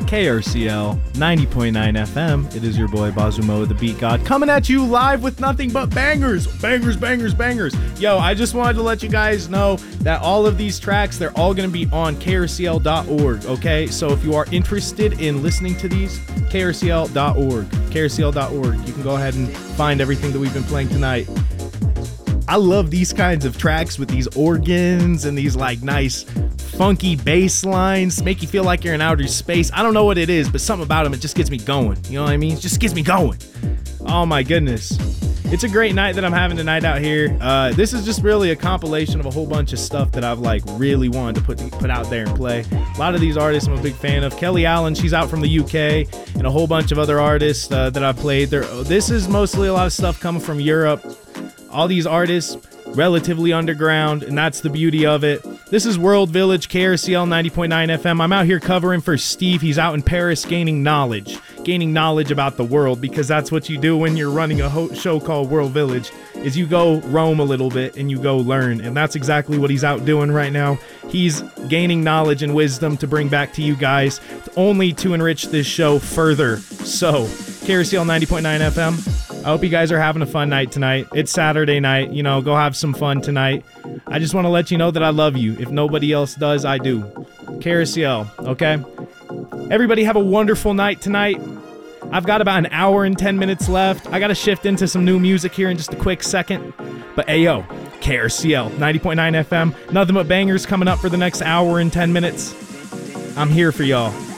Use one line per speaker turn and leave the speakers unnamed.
KRCL 90.9 FM. It is your boy Bazumo, the Beat God, coming at you live with nothing but bangers. Bangers, bangers, bangers. Yo, I just wanted to let you guys know that all of these tracks, they're all going to be on krcl.org, okay? So if you are interested in listening to these, krcl.org. krcl.org. You can go ahead and find everything that we've been playing tonight. I love these kinds of tracks with these organs and these like nice funky bass lines, make you feel like you're in outer space. I don't know what it is, but something about them, it just gets me going. You know what I mean? It just gets me going. Oh my goodness. It's a great night that I'm having tonight out here. This is just really a compilation of a whole bunch of stuff that I've like really wanted to put out there and play. A lot of these artists I'm a big fan of. Kelly Allen, she's out from the UK, and a whole bunch of other artists that I've played. This is mostly a lot of stuff coming from Europe. All these artists, relatively underground, and that's the beauty of it. This is World Village, KRCL 90.9 FM. I'm out here covering for Steve. He's out in Paris gaining knowledge about the world, because that's what you do when you're running a show called World Village, is you go roam a little bit and you go learn, and that's exactly what he's out doing right now. He's gaining knowledge and wisdom to bring back to you guys, only to enrich this show further. So, KRCL 90.9 FM. I hope you guys are having a fun night tonight. It's Saturday night, you know, go have some fun tonight. I just want to let you know that I love you. If nobody else does, I do. KRCL, okay? Everybody have a wonderful night tonight. I've got about an hour and 10 minutes left. I got to shift into some new music here in just a quick second. But ayo, KRCL 90.9 FM. Nothing but bangers coming up for the next hour and 10 minutes. I'm here for y'all.